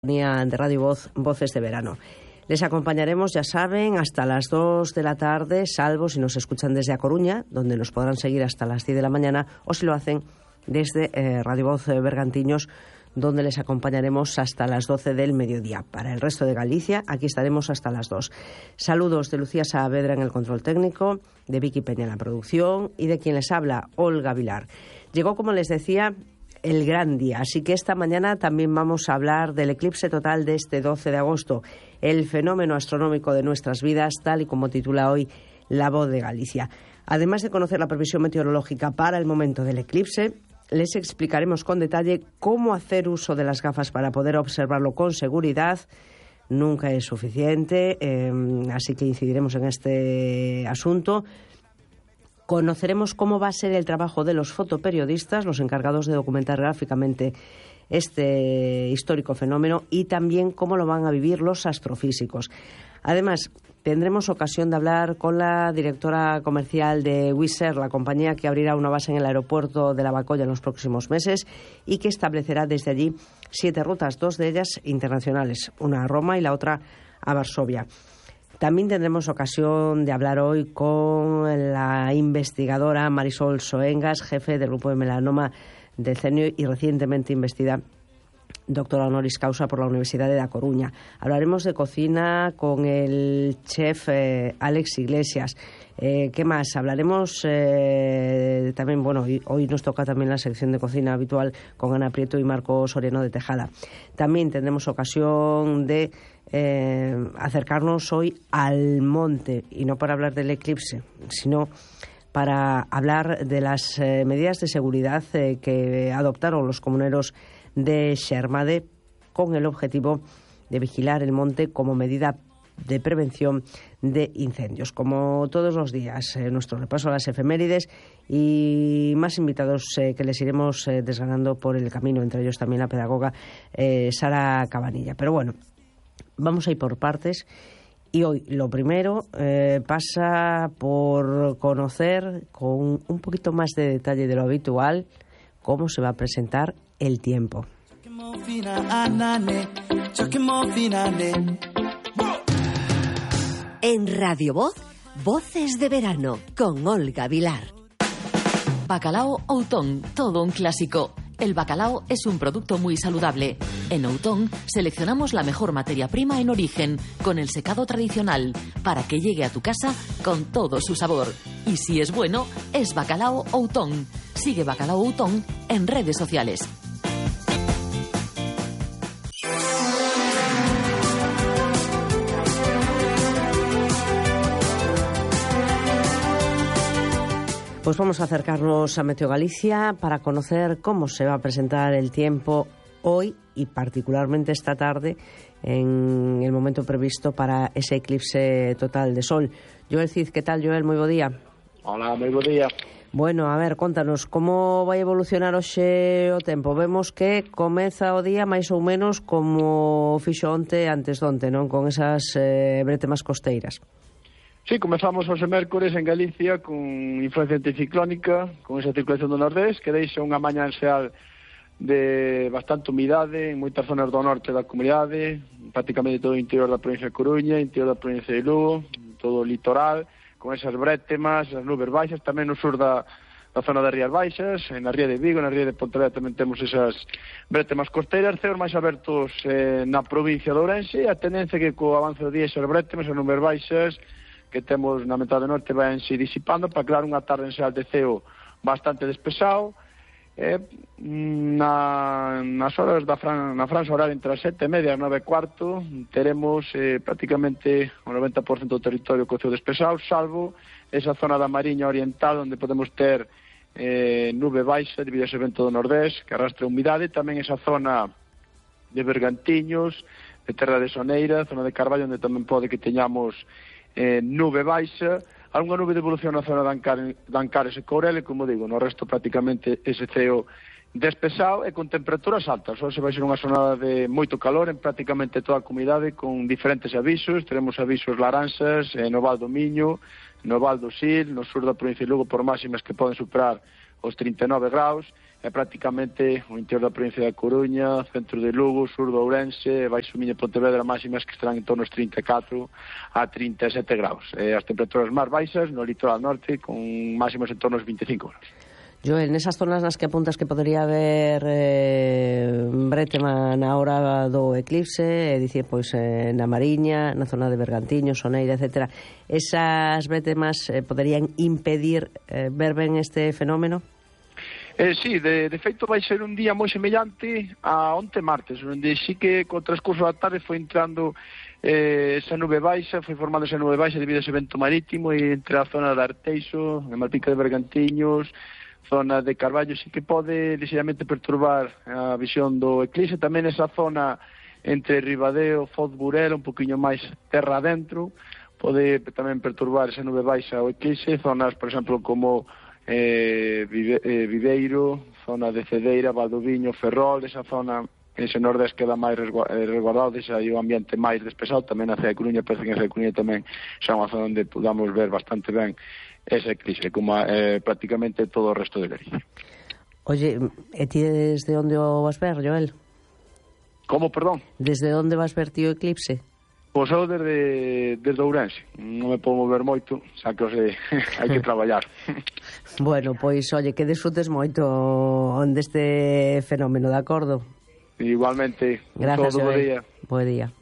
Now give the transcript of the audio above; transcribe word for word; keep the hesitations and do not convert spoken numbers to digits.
De Radio Voz, Voces de Verano. Les acompañaremos, ya saben, hasta las dos de la tarde, salvo si nos escuchan desde A Coruña, donde nos podrán seguir hasta las diez de la mañana, o si lo hacen desde eh, Radio Voz Bergantiños, donde les acompañaremos hasta las doce del mediodía. Para el resto de Galicia, aquí estaremos hasta las dos. Saludos de Lucía Saavedra en el control técnico, de Vicky Peña en la producción y de quien les habla, Olga Vilar. Llegó, como les decía, el gran día, así que esta mañana también vamos a hablar del eclipse total de este doce de agosto, el fenómeno astronómico de nuestras vidas, tal y como titula hoy La Voz de Galicia. Además de conocer la previsión meteorológica para el momento del eclipse, les explicaremos con detalle cómo hacer uso de las gafas para poder observarlo con seguridad. Nunca es suficiente, eh, así que incidiremos en este asunto. Conoceremos cómo va a ser el trabajo de los fotoperiodistas, los encargados de documentar gráficamente este histórico fenómeno, y también cómo lo van a vivir los astrofísicos. Además, tendremos ocasión de hablar con la directora comercial de Wizz Air, la compañía que abrirá una base en el aeropuerto de Lavacolla en los próximos meses y que establecerá desde allí siete rutas, dos de ellas internacionales, una a Roma y la otra a Varsovia. También tendremos ocasión de hablar hoy con la investigadora Marisol Soengas, jefe del grupo de melanoma del CENIO y recientemente investida doctora honoris causa por la Universidad de A Coruña. Hablaremos de cocina con el chef eh, Alex Iglesias. Eh, ¿Qué más? Hablaremos eh, también, bueno, hoy, hoy nos toca también la sección de cocina habitual con Ana Prieto y Marco Soriano de Tejada. También tendremos ocasión de eh, acercarnos hoy al monte, y no para hablar del eclipse, sino para hablar de las eh, medidas de seguridad eh, que adoptaron los comuneros de Xermade con el objetivo de vigilar el monte como medida de prevención de incendios. Como todos los días, eh, nuestro repaso a las efemérides y más invitados eh, que les iremos eh, desgranando por el camino, entre ellos también la pedagoga eh, Sara Cabanilla. Pero bueno, vamos a ir por partes. Y hoy lo primero eh, pasa por conocer con un poquito más de detalle de lo habitual cómo se va a presentar el tiempo. En Radio Voz, Voces de Verano, con Olga Vilar. Bacalao Outón, todo un clásico. El bacalao es un producto muy saludable. En Outón seleccionamos la mejor materia prima en origen, con el secado tradicional, para que llegue a tu casa con todo su sabor. Y si es bueno, es Bacalao Outón. Sigue Bacalao Outón en redes sociales. Pues vamos a acercarnos a Meteo Galicia para conocer cómo se va a presentar el tiempo hoy y particularmente esta tarde en el momento previsto para ese eclipse total de sol. Joel Cid, ¿qué tal, Joel? Moi bo día. Hola, moi bo día. Bueno, a ver, contanos, como vai evolucionar hoxe o tempo? Vemos que comeza o día máis ou menos como fixo onte antes de onte, non? Con esas eh, bretemas costeiras. Sí, comezamos hoxe mércores en Galicia con influencia anticiclónica, con esa circulación do nordés, que deixa unha mañá enseal de bastante humidade en moitas zonas do norte da comunidade, prácticamente todo o interior da provincia de Coruña, interior da provincia de Lugo, todo o litoral, con esas brétemas, as nubes baixas, tamén no sur da, da zona das Rías Baixas, na ría de Vigo, na ría de Pontevedra tamén temos esas brétemas costeiras, ceos máis abertos eh, na provincia de Ourense, a tendencia que co avance do día esas brétemas, as nubes baixas que temos na metade norte van se disipando para crear unha tarde enseal de ceo bastante despexado. Eh, na, nas horas da fran, na franja horaria entre as sete e media e as nove e cuarto teremos eh, prácticamente o noventa por cento do territorio co ceo despexado, salvo esa zona da Mariña Oriental onde podemos ter eh, nube baixa debido a ese vento do nordés que arrastra humidade, tamén esa zona de Bergantiños, de Terra de Soneira, zona de Carballo onde tamén pode que teñamos Eh, nube baixa, algunha nube de evolución na zona de Ancares, de Ancares e Courel, e como digo, no resto prácticamente ese ceo despexado e con temperaturas altas. Hoxe vai ser unha xornada de moito calor en prácticamente toda a comunidade con diferentes avisos. Teremos avisos laranxas eh, no Val do Miño, no Val do Sil, no sur da provincia de Lugo por máximas que poden superar os trinta e nove graus, é prácticamente o interior da provincia da Coruña, centro de Lugo, sur do Ourense, baixo Miño e Pontevedra, máximas que estarán en torno aos trinta e catro a trinta e sete graus. E as temperaturas máis baixas no litoral norte, con máximas en torno aos vinte e cinco graus. Joel, nesas zonas nas que apuntas que podría haber eh, brétema na hora do eclipse, é dicir, pois eh, na Mariña, na zona de Bergantiño, Soneira, etcétera, esas brétemas eh, poderían impedir eh, ver ben este fenómeno? Eh, sí, de, de feito vai ser un día moi semellante a onte martes, onde sí que co transcurso da tarde foi entrando eh, esa nube baixa, foi formando esa nube baixa debido a ese vento marítimo, e entre a zona de Arteixo, de Malpica de Bergantiños, zona de Carballo, sí que pode ligeramente perturbar a visión do eclipse. Tamén esa zona entre Ribadeo, Foz, Burela, un poquinho máis terra adentro, pode tamén perturbar esa nube baixa o eclipse. Zonas, por exemplo, como eh, Vive, eh, Viveiro, zona de Cedeira, Valdoviño, Ferrol, esa zona, ese nordés queda máis resguardado, deixa aí o ambiente máis despexado. Tamén a Cidade de Coruña, parece que a Cidade de Coruña tamén xa unha zona onde podamos ver bastante ben ese eclipse, como eh, prácticamente todo o resto de Galicia. Oye, e ti desde onde o vas ver, Joel? Como, perdón? Desde onde vas ver ti o eclipse? Pois eu desde, desde Ourense, non me podo mover moito, xa que ose, hai que traballar. Bueno, pois, oye, que disfrutes moito onde este fenómeno, de acordo? Igualmente, Gracias, todo bo día. Bo día.